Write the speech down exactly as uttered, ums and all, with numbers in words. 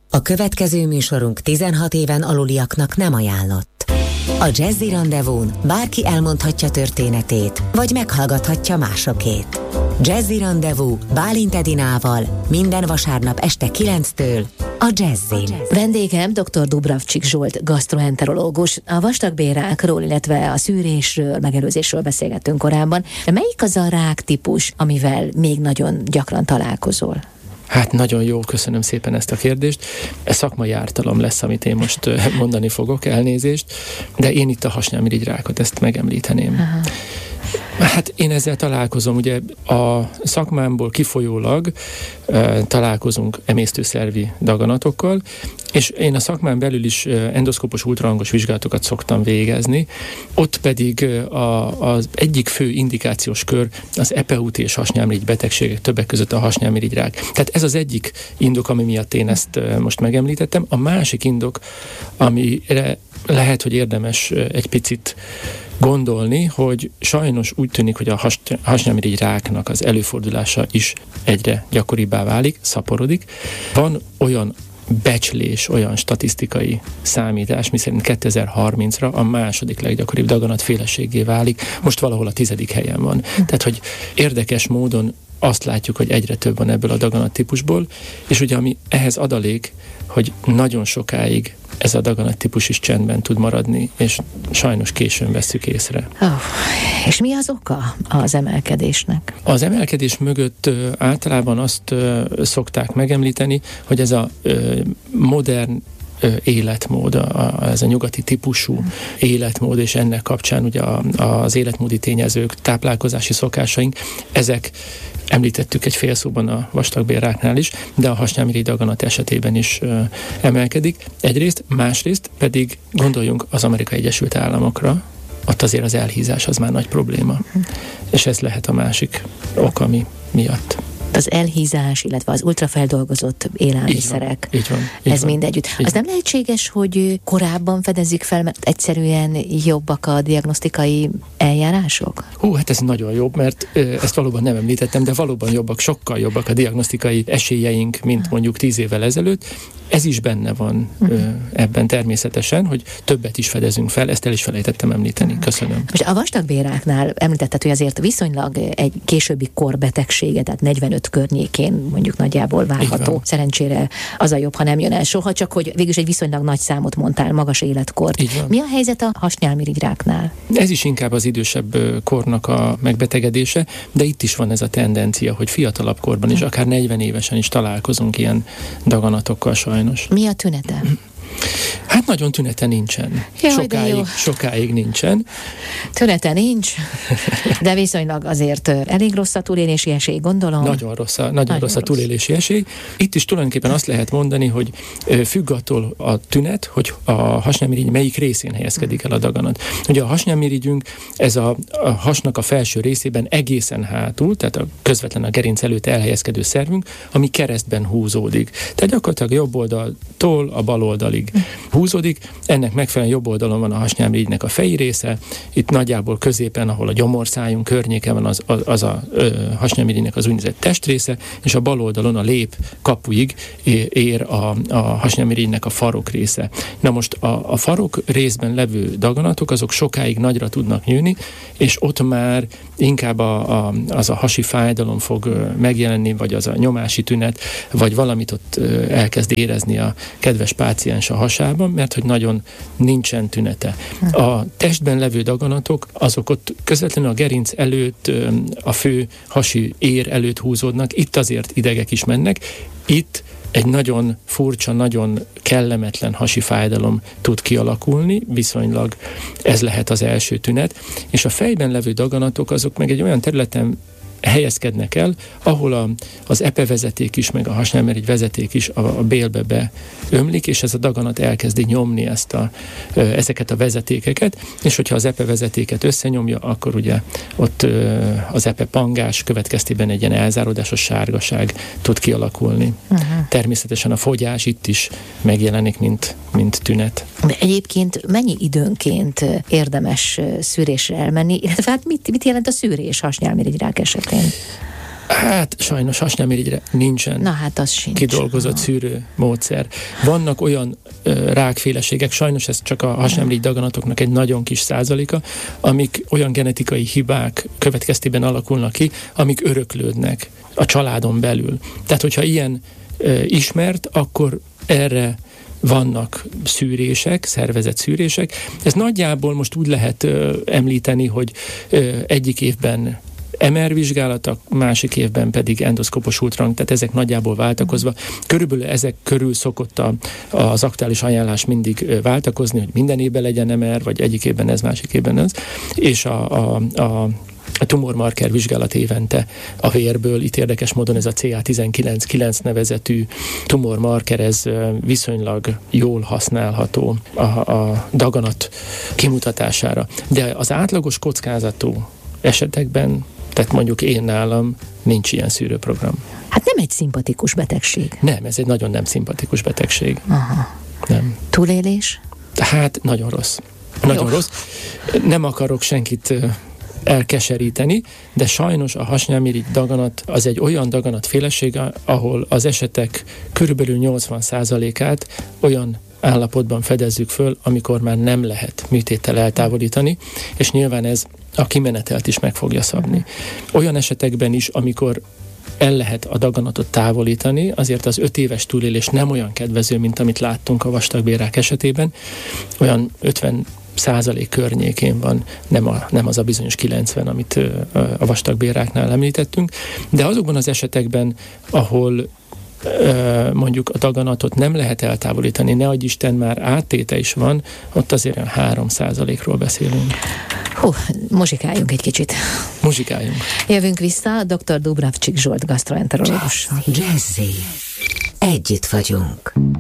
A következő műsorunk tizenhat éven aluliaknak nem ajánlott. A Jazzy Rendezvún bárki elmondhatja történetét, vagy meghallgathatja másokét. Jazzy Rendezvú Bálint Edinával minden vasárnap este kilenctől a Jazzin. Vendégem dr. Dubravcsik Zsolt, gasztroenterológus. A vastagbélrákról, illetve a szűrésről, megelőzésről beszélgettünk korábban. De melyik az a rák típus, amivel még nagyon gyakran találkozol? Hát nagyon jó, köszönöm szépen ezt a kérdést. Ez szakmai ártalom lesz, amit én most mondani fogok, elnézést, de én itt a hasnyálmirigyrákot, ezt megemlíteném. Aha. Hát én ezzel találkozom, ugye a szakmámból kifolyólag e, találkozunk emésztőszervi daganatokkal, és én a szakmán belül is endoszkópos ultrahangos vizsgálatokat szoktam végezni, ott pedig a, az egyik fő indikációs kör az epeúti és hasnyálmirigy betegségek, többek között a hasnyálmirigyrák. Tehát ez az egyik indok, ami miatt én ezt most megemlítettem. A másik indok, amire lehet, hogy érdemes egy picit gondolni, hogy sajnos úgy tűnik, hogy a has, hasnyálmirigy ráknak az előfordulása is egyre gyakoribbá válik, szaporodik. Van olyan becslés, olyan statisztikai számítás, miszerint kétezer-harmincra a második leggyakoribb daganatféleségé válik, most valahol a tizedik helyen van. Tehát, hogy érdekes módon azt látjuk, hogy egyre több van ebből a daganattípusból, és ugye ami ehhez adalék, hogy nagyon sokáig ez a daganattípus is csendben tud maradni, és sajnos későn vesszük észre. Oh, és mi az oka az emelkedésnek? Az emelkedés mögött ö, általában azt ö, szokták megemlíteni, hogy ez a ö, modern ö, életmód, a, a, ez a nyugati típusú hmm. életmód, és ennek kapcsán ugye a, az életmódi tényezők, táplálkozási szokásaink, ezek említettük egy fél szóban a vastagbélráknál is, de a hasnyálmirigy daganat esetében is ö, emelkedik. Egyrészt, másrészt pedig gondoljunk az Amerikai Egyesült Államokra, ott azért az elhízás az már nagy probléma. Uh-huh. És ez lehet a másik ok, ami miatt. Az elhízás, illetve az ultrafeldolgozott élelmiszerek. Így van, így van, ez van, mind együtt. Az nem lehetséges, hogy korábban fedezik fel, mert egyszerűen jobbak a diagnosztikai eljárások? Hú, hát ez nagyon jobb, mert ö, ezt valóban nem említettem, de valóban jobbak, sokkal jobbak a diagnosztikai esélyeink, mint mondjuk tíz évvel ezelőtt. Ez is benne van uh-huh. ö, ebben természetesen, hogy többet is fedezünk fel, ezt el is felejtettem említeni. Uh-huh. Köszönöm. Most a vastagbélráknál említetted, hogy azért viszonylag egy későbbi korbetegsége, tehát negyvenöt környékén mondjuk nagyjából várható. Szerencsére az a jobb, ha nem jön el soha, csak hogy végülis egy viszonylag nagy számot mondtál, magas életkort. Mi a helyzet a hasnyálmirigyráknál? Ez is inkább az idősebb kornak a megbetegedése, de itt is van ez a tendencia, hogy fiatalabb korban is, akár negyven évesen is találkozunk ilyen daganatokkal sajnos. Mi a tünete? Hát nagyon tünete nincsen. Jaj, sokáig, sokáig nincsen. Tünete nincs, de viszonylag azért elég rossz a túlélési esély, gondolom. Nagyon rossz a, nagyon nagyon rossz a túlélési esély. Itt is tulajdonképpen azt lehet mondani, hogy függ attól a tünet, hogy a hasnyálmirigy melyik részén helyezkedik el a daganat. Ugye a hasnyálmirigyünk, ez a, a hasnak a felső részében egészen hátul, tehát a közvetlen a gerinc előtt elhelyezkedő szervünk, ami keresztben húzódik. Tehát gyakorlatilag jobb oldaltól a bal oldalig húzódik. Ennek megfelelően jobb oldalon van a hasnyálmirigynek a feji része, itt nagyjából középen, ahol a gyomorszájunk környéke van, az, az, az a hasnyálmirigynek az úgynevezett testrésze, és a bal oldalon a lép kapuig ér a, a hasnyálmirigynek a farok része. Na most a, a farok részben levő daganatok, azok sokáig nagyra tudnak nőni, és ott már inkább a, a, az a hasi fájdalom fog megjelenni, vagy az a nyomási tünet, vagy valamit ott elkezd érezni a kedves páciens a hasában, mert hogy nagyon nincsen tünete. A testben levő daganatok, azok ott közvetlenül a gerinc előtt, a fő hasi ér előtt húzódnak, itt azért idegek is mennek, itt egy nagyon furcsa, nagyon kellemetlen hasi fájdalom tud kialakulni, viszonylag ez lehet az első tünet, és a fejben levő daganatok azok meg egy olyan területen helyezkednek el, ahol a, az epevezeték is, meg a hasnyálmirigy vezeték is a, a bélbe beömlik, és ez a daganat elkezdi nyomni ezt a, ezeket a vezetékeket, és hogyha az epevezetéket összenyomja, akkor ugye ott az epepangás következtében egy ilyen elzáródásos sárgaság tud kialakulni. Uh-huh. Természetesen a fogyás itt is megjelenik, mint, mint tünet. De egyébként mennyi időnként érdemes szűrésre elmenni, illetve hát mit, mit jelent a szűrés hasnyálmirigyrák esetén? Hát sajnos hasnyálmirigyre nincsen Na, hát az sincs. kidolgozott szűrő módszer. Vannak olyan ö, rákféleségek, sajnos ez csak a hasnyálmirigy daganatoknak egy nagyon kis százaléka, amik olyan genetikai hibák következtében alakulnak ki, amik öröklődnek a családon belül. Tehát, hogyha ilyen ö, ismert, akkor erre vannak szűrések, szervezett szűrések. Ez nagyjából most úgy lehet ö, említeni, hogy ö, egyik évben em er vizsgálatok, másik évben pedig endoszkopos ultrahang, tehát ezek nagyjából váltakozva. Körülbelül ezek körül szokott a, az aktuális ajánlás mindig váltakozni, hogy minden évben legyen em er, vagy egyik évben ez, másik évben ez. És a, a, a A tumormarker vizsgálat évente a vérből, itt érdekes módon ez a cé á tizenkilenc kilenc nevezetű tumormarker, ez viszonylag jól használható a, a daganat kimutatására. De az átlagos kockázatú esetekben, tehát mondjuk én nálam nincs ilyen szűrőprogram. Hát nem egy szimpatikus betegség. Nem, ez egy nagyon nem szimpatikus betegség. Aha. Nem. Túlélés? Hát nagyon rossz. Nagyon Jó. rossz. Nem akarok senkit elkeseríteni, de sajnos a hasnyálmirigy daganat az egy olyan daganatféleség, ahol az esetek körülbelül nyolcvan százalékát olyan állapotban fedezzük föl, amikor már nem lehet műtéttel eltávolítani, és nyilván ez a kimenetelt is meg fogja szabni. Olyan esetekben is, amikor el lehet a daganatot távolítani, azért az öt éves túlélés nem olyan kedvező, mint amit láttunk a vastagbélrák esetében. Olyan ötven százalék környékén van, nem, a, nem az a bizonyos kilencven, amit a vastagbélráknál említettünk, de azokban az esetekben, ahol mondjuk a daganatot nem lehet eltávolítani, ne adj Isten, már áttéte is van, ott azért olyan három százalékról beszélünk. Hú, muzsikáljunk egy kicsit. Muzsikáljunk. Jövünk vissza dr. Dubravcsik Zsolt gasztroenterológus. Jazzy. Együtt vagyunk.